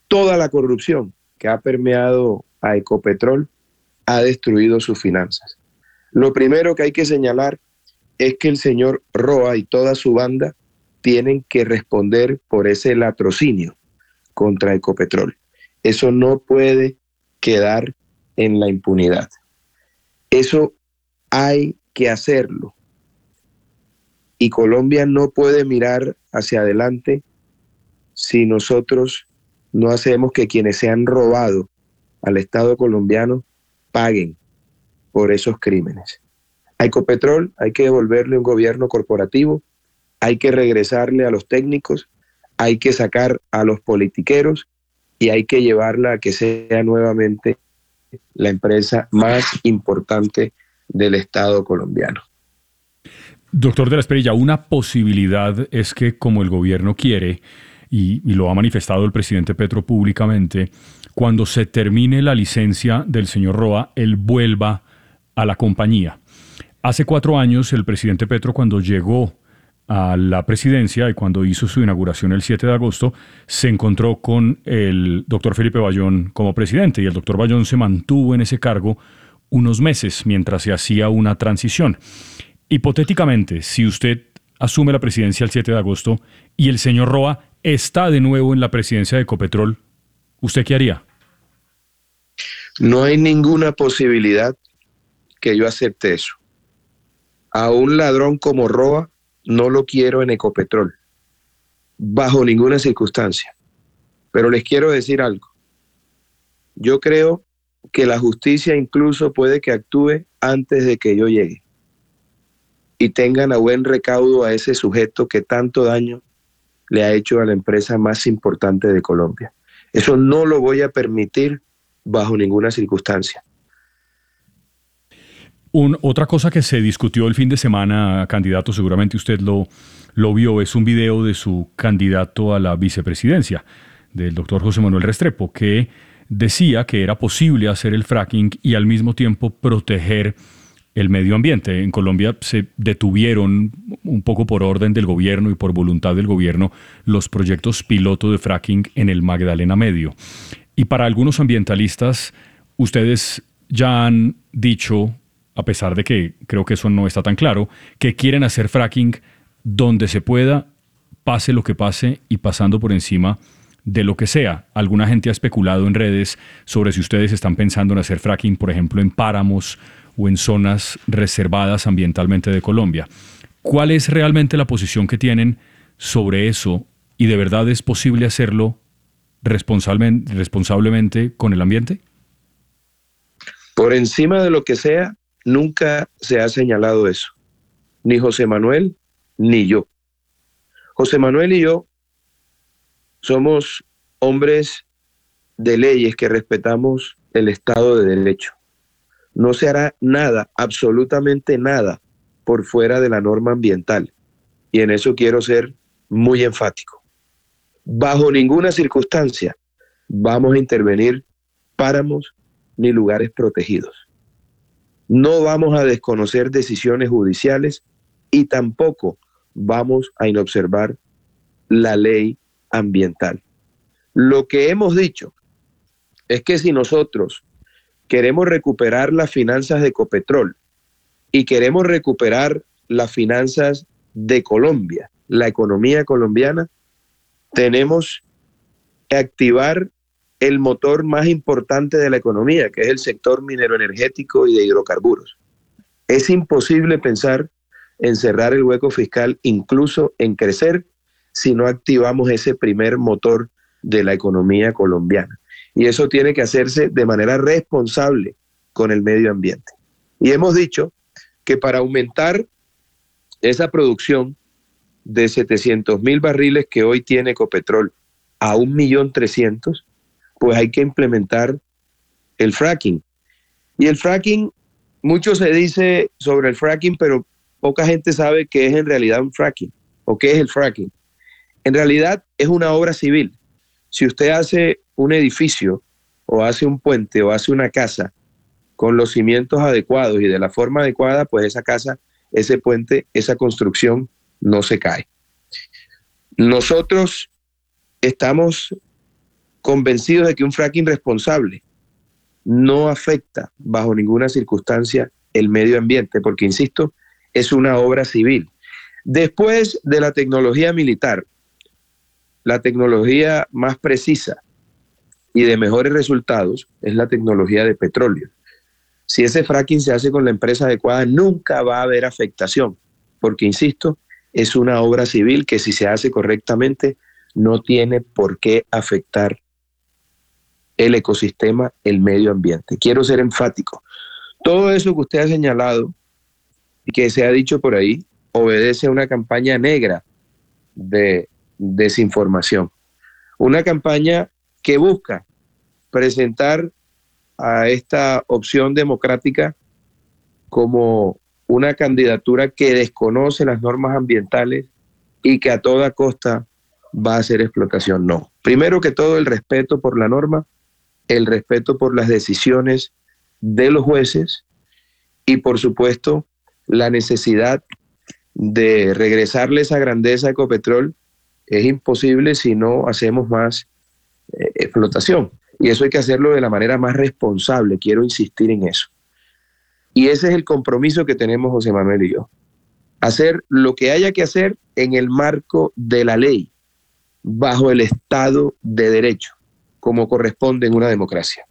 toda la corrupción que ha permeado a Ecopetrol ha destruido sus finanzas. Lo primero que hay que señalar es que el señor Roa y toda su banda tienen que responder por ese latrocinio contra Ecopetrol. Eso no puede quedar en la impunidad. Eso hay que hacerlo. Y Colombia no puede mirar hacia adelante si nosotros no hacemos que quienes se han robado al Estado colombiano paguen por esos crímenes. A Ecopetrol hay que devolverle un gobierno corporativo, hay que regresarle a los técnicos, hay que sacar a los politiqueros y hay que llevarla a que sea nuevamente la empresa más importante del Estado colombiano. Doctor de la Espriella, una posibilidad es que, como el gobierno quiere, y lo ha manifestado el presidente Petro públicamente, cuando se termine la licencia del señor Roa, él vuelva a la compañía. Hace 4 años, el presidente Petro, cuando llegó a la presidencia y cuando hizo su inauguración el 7 de agosto, se encontró con el doctor Felipe Bayón como presidente, y el doctor Bayón se mantuvo en ese cargo unos meses mientras se hacía una transición. Hipotéticamente, si usted asume la presidencia el 7 de agosto y el señor Roa está de nuevo en la presidencia de Ecopetrol, ¿usted qué haría? No hay ninguna posibilidad que yo acepte eso. A un ladrón como Roa no lo quiero en Ecopetrol, bajo ninguna circunstancia. Pero les quiero decir algo. Yo creo que la justicia incluso puede que actúe antes de que yo llegue y tengan a buen recaudo a ese sujeto que tanto daño le ha hecho a la empresa más importante de Colombia. Eso no lo voy a permitir bajo ninguna circunstancia. Otra cosa que se discutió el fin de semana, candidato, seguramente usted lo vio, es un video de su candidato a la vicepresidencia, del doctor José Manuel Restrepo, que decía que era posible hacer el fracking y al mismo tiempo proteger el medio ambiente. En Colombia se detuvieron, un poco por orden del gobierno y por voluntad del gobierno, los proyectos piloto de fracking en el Magdalena Medio. Y para algunos ambientalistas, ustedes ya han dicho, a pesar de que creo que eso no está tan claro, que quieren hacer fracking donde se pueda, pase lo que pase y pasando por encima de lo que sea. Alguna gente ha especulado en redes sobre si ustedes están pensando en hacer fracking, por ejemplo, en páramos o en zonas reservadas ambientalmente de Colombia. ¿Cuál es realmente la posición que tienen sobre eso? ¿Y de verdad es posible hacerlo responsablemente con el ambiente? Por encima de lo que sea, nunca se ha señalado eso. Ni José Manuel, ni yo. José Manuel y yo somos hombres de leyes que respetamos el Estado de Derecho. No se hará nada, absolutamente nada, por fuera de la norma ambiental. Y en eso quiero ser muy enfático. Bajo ninguna circunstancia vamos a intervenir páramos ni lugares protegidos. No vamos a desconocer decisiones judiciales y tampoco vamos a inobservar la ley ambiental. Lo que hemos dicho es que si nosotros queremos recuperar las finanzas de Ecopetrol y queremos recuperar las finanzas de Colombia, la economía colombiana, tenemos que activar el motor más importante de la economía, que es el sector mineroenergético y de hidrocarburos. Es imposible pensar en cerrar el hueco fiscal, incluso en crecer, si no activamos ese primer motor de la economía colombiana. Y eso tiene que hacerse de manera responsable con el medio ambiente. Y hemos dicho que para aumentar esa producción de 700,000 barriles que hoy tiene Ecopetrol a 1.300.000, pues hay que implementar el fracking. Y el fracking, mucho se dice sobre el fracking, pero poca gente sabe qué es en realidad un fracking o qué es el fracking. En realidad es una obra civil. Si usted hace un edificio o hace un puente o hace una casa con los cimientos adecuados y de la forma adecuada, pues esa casa, ese puente, esa construcción no se cae. Nosotros estamos convencidos de que un fracking responsable no afecta bajo ninguna circunstancia el medio ambiente, porque, insisto, es una obra civil. Después de la tecnología militar, la tecnología más precisa y de mejores resultados es la tecnología de petróleo. Si ese fracking se hace con la empresa adecuada, nunca va a haber afectación, porque, insisto, es una obra civil que, si se hace correctamente, no tiene por qué afectar el ecosistema, el medio ambiente. Quiero ser enfático. Todo eso que usted ha señalado y que se ha dicho por ahí obedece a una campaña negra de desinformación. Una campaña que busca presentar a esta opción democrática como una candidatura que desconoce las normas ambientales y que a toda costa va a hacer explotación. No. Primero que todo, el respeto por la norma, el respeto por las decisiones de los jueces y, por supuesto, la necesidad de regresarle esa grandeza a Ecopetrol es imposible si no hacemos más explotación. Y eso hay que hacerlo de la manera más responsable, quiero insistir en eso. Y ese es el compromiso que tenemos José Manuel y yo. Hacer lo que haya que hacer en el marco de la ley, bajo el Estado de Derecho, como corresponde en una democracia.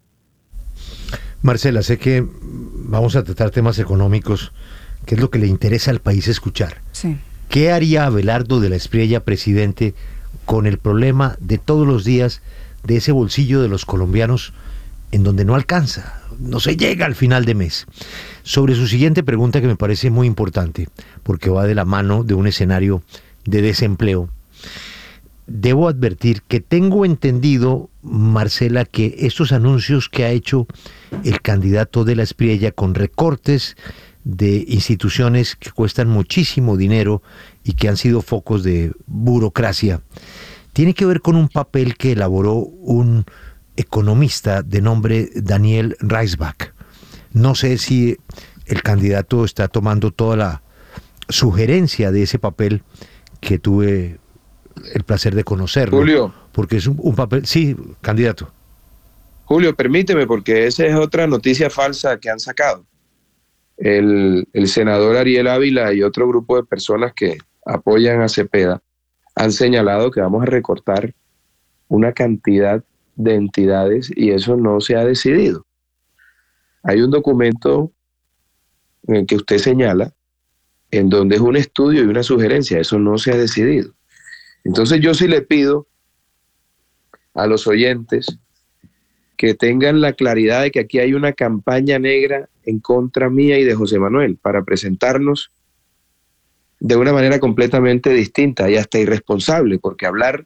Marcela, sé que vamos a tratar temas económicos, que es lo que le interesa al país escuchar. Sí. ¿Qué haría Abelardo de la Espriella, presidente, con el problema de todos los días de ese bolsillo de los colombianos en donde no alcanza, no se llega al final de mes? Sobre su siguiente pregunta, que me parece muy importante, porque va de la mano de un escenario de desempleo, debo advertir que tengo entendido, Marcela, que estos anuncios que ha hecho el candidato de la Espriella con recortes de instituciones que cuestan muchísimo dinero y que han sido focos de burocracia, tiene que ver con un papel que elaboró un economista de nombre Daniel Reisbach. No sé si el candidato está tomando toda la sugerencia de ese papel, que tuve el placer de conocerlo. Julio. Porque es un papel... Sí, candidato. Julio, permíteme, porque esa es otra noticia falsa que han sacado. El senador Ariel Ávila y otro grupo de personas que apoyan a Cepeda han señalado que vamos a recortar una cantidad de entidades y eso no se ha decidido. Hay un documento en el que usted señala, en donde es un estudio y una sugerencia, eso no se ha decidido. Entonces yo sí le pido a los oyentes que tengan la claridad de que aquí hay una campaña negra en contra mía y de José Manuel para presentarnos de una manera completamente distinta y hasta irresponsable, porque hablar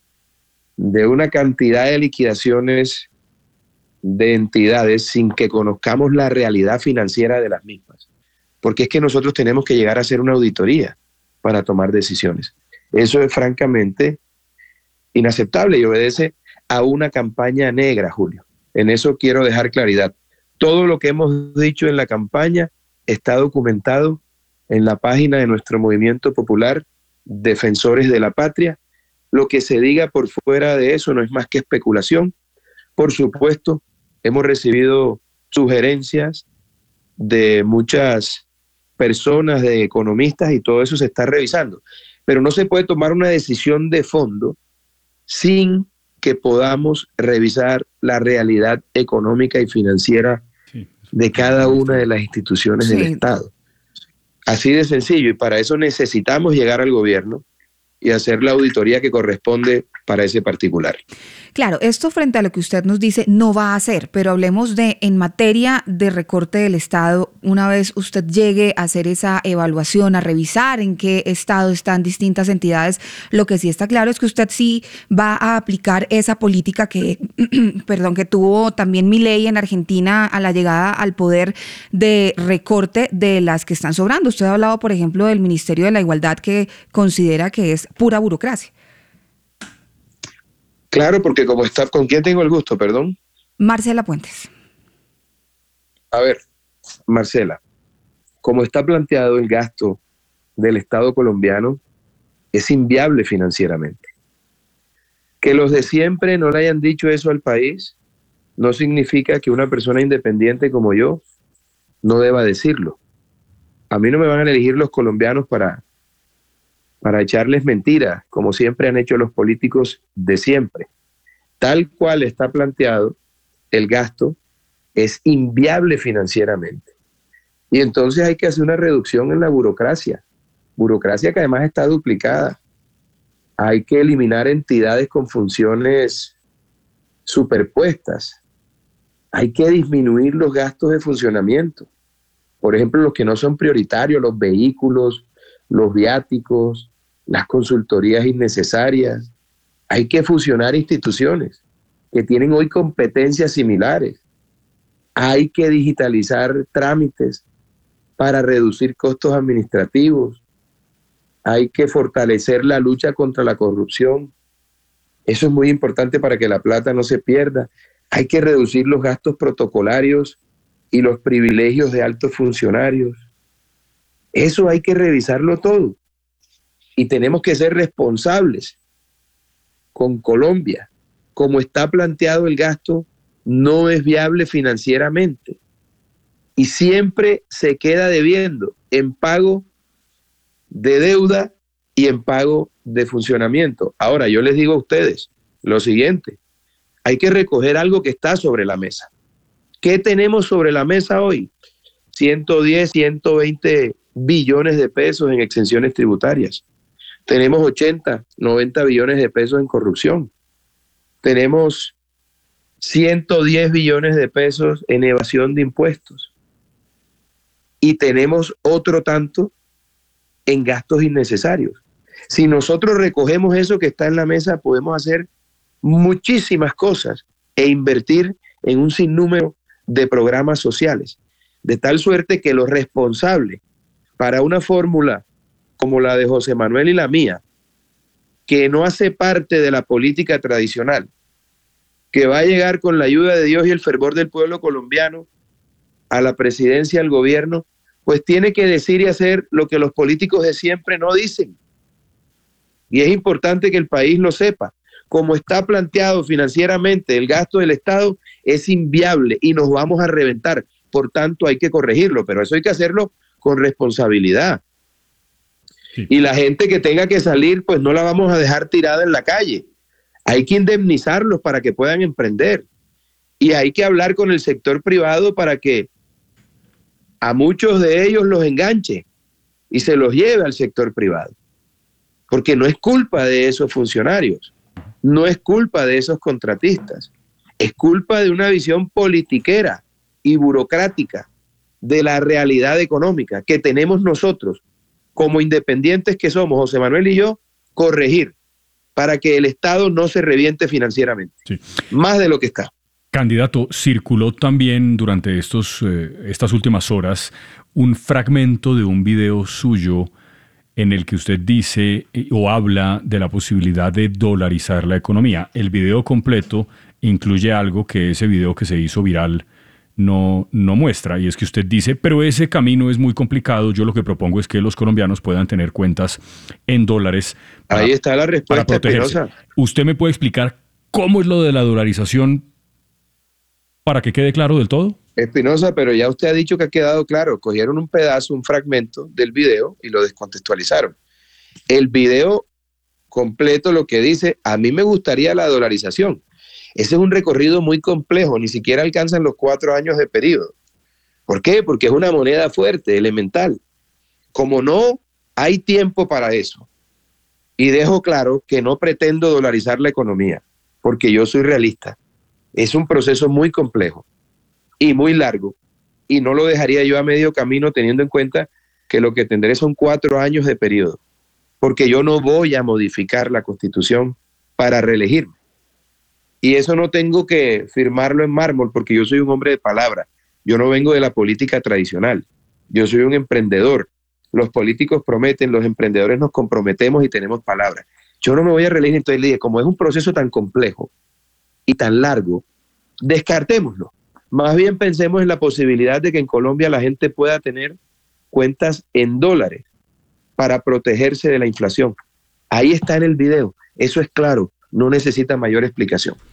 de una cantidad de liquidaciones de entidades sin que conozcamos la realidad financiera de las mismas, porque es que nosotros tenemos que llegar a hacer una auditoría para tomar decisiones. Eso es francamente inaceptable y obedece a una campaña negra, Julio. En eso quiero dejar claridad. Todo lo que hemos dicho en la campaña está documentado en la página de nuestro movimiento popular, Defensores de la Patria. Lo que se diga por fuera de eso no es más que especulación. Por supuesto, hemos recibido sugerencias de muchas personas, de economistas, y todo eso se está revisando. Pero no se puede tomar una decisión de fondo sin que podamos revisar la realidad económica y financiera de cada una de las instituciones del Estado. Así de sencillo, y para eso necesitamos llegar al gobierno y hacer la auditoría que corresponde para ese particular. Claro, esto frente a lo que usted nos dice no va a hacer, pero hablemos de, en materia de recorte del Estado, una vez usted llegue a hacer esa evaluación, a revisar en qué estado están distintas entidades, lo que sí está claro es que usted sí va a aplicar esa política que, que tuvo también Milei en Argentina a la llegada al poder, de recorte de las que están sobrando. Usted ha hablado, por ejemplo, del Ministerio de la Igualdad, que considera que es pura burocracia. Claro, porque como está, ¿con quién tengo el gusto, perdón? Marcela Puentes. A ver, Marcela, como está planteado el gasto del Estado colombiano, es inviable financieramente. Que los de siempre no le hayan dicho eso al país no significa que una persona independiente como yo no deba decirlo. A mí no me van a elegir los colombianos para echarles mentiras, como siempre han hecho los políticos de siempre. Tal cual está planteado, el gasto es inviable financieramente. Y entonces hay que hacer una reducción en la burocracia que además está duplicada. Hay que eliminar entidades con funciones superpuestas. Hay que disminuir los gastos de funcionamiento. Por ejemplo, los que no son prioritarios, los vehículos, los viáticos, las consultorías innecesarias. Hay que fusionar instituciones que tienen hoy competencias similares. Hay que digitalizar trámites para reducir costos administrativos. Hay que fortalecer la lucha contra la corrupción. Eso es muy importante para que la plata no se pierda. Hay que reducir los gastos protocolarios y los privilegios de altos funcionarios. Eso hay que revisarlo todo. Y tenemos que ser responsables con Colombia. Como está planteado el gasto, no es viable financieramente. Y siempre se queda debiendo en pago de deuda y en pago de funcionamiento. Ahora, yo les digo a ustedes lo siguiente: hay que recoger algo que está sobre la mesa. ¿Qué tenemos sobre la mesa hoy? 110, 120 billones de pesos en exenciones tributarias. Tenemos 80, 90 billones de pesos en corrupción. Tenemos 110 billones de pesos en evasión de impuestos. Y tenemos otro tanto en gastos innecesarios. Si nosotros recogemos eso que está en la mesa, podemos hacer muchísimas cosas e invertir en un sinnúmero de programas sociales, de tal suerte que los responsables para una fórmula como la de José Manuel y la mía, que no hace parte de la política tradicional, que va a llegar con la ayuda de Dios y el fervor del pueblo colombiano a la presidencia del gobierno, pues tiene que decir y hacer lo que los políticos de siempre no dicen. Y es importante que el país lo sepa. Como está planteado financieramente el gasto del Estado, es inviable y nos vamos a reventar. Por tanto, hay que corregirlo, pero eso hay que hacerlo con responsabilidad. Sí. Y la gente que tenga que salir, pues no la vamos a dejar tirada en la calle. Hay que indemnizarlos para que puedan emprender. Y hay que hablar con el sector privado para que a muchos de ellos los enganche y se los lleve al sector privado. Porque no es culpa de esos funcionarios, no es culpa de esos contratistas, es culpa de una visión politiquera y burocrática de la realidad económica que tenemos nosotros, como independientes que somos, José Manuel y yo, corregir para que el Estado no se reviente financieramente, sí, más de lo que está. Candidato, circuló también durante estas últimas horas un fragmento de un video suyo en el que usted dice o habla de la posibilidad de dolarizar la economía. El video completo incluye algo que ese video que se hizo viral no muestra, y es que usted dice, pero ese camino es muy complicado, yo lo que propongo es que los colombianos puedan tener cuentas en dólares. Ahí está la respuesta, Espinosa. ¿Usted me puede explicar cómo es lo de la dolarización para que quede claro del todo? Espinosa, pero ya usted ha dicho que ha quedado claro. Cogieron un pedazo, un fragmento del video y lo descontextualizaron. El video completo lo que dice, a mí me gustaría la dolarización. Ese es un recorrido muy complejo, ni siquiera alcanzan los 4 años de periodo. ¿Por qué? Porque es una moneda fuerte, elemental. Como no hay tiempo para eso, y dejo claro que no pretendo dolarizar la economía, porque yo soy realista. Es un proceso muy complejo y muy largo, y no lo dejaría yo a medio camino teniendo en cuenta que lo que tendré son 4 años de periodo, porque yo no voy a modificar la Constitución para reelegirme. Y eso no tengo que firmarlo en mármol, porque yo soy un hombre de palabra. Yo no vengo de la política tradicional. Yo soy un emprendedor. Los políticos prometen, los emprendedores nos comprometemos y tenemos palabra. Yo no me voy a reelegir. Entonces le dije, como es un proceso tan complejo y tan largo, descartémoslo. Más bien pensemos en la posibilidad de que en Colombia la gente pueda tener cuentas en dólares para protegerse de la inflación. Ahí está en el video, eso es claro. no necesita mayor explicación.